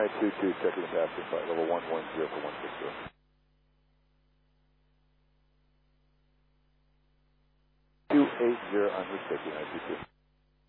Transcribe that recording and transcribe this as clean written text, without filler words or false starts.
922, checking the passenger flight level 110 for 160. 280 on your safety 922.